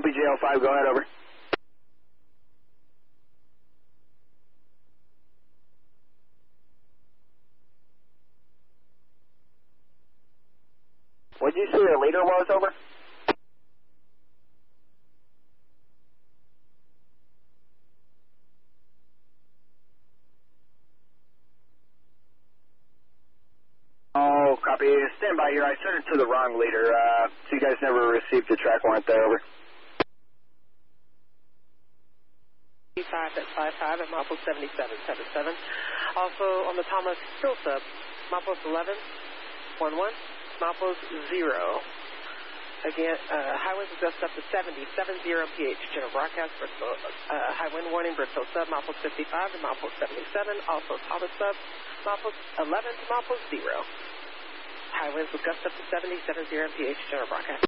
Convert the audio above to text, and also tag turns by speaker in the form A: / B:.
A: LPJ05, go ahead, over. What did you say the leader was, over? Oh, copy. Stand by here. I sent it to the wrong leader, so you guys never received the track warrant there, over.
B: 55 at 55 at Milepost 7777. Also on the Thomas Hill sub, Milepost 1111, Milepost 0. Again, high winds will gust up to 70 PH. General broadcast, Bristol, high wind warning, Bristol sub, Milepost 55 to Milepost 77. Also Thomas sub, Milepost 11 to Milepost 0. High winds will gust up to 70 PH. General broadcast.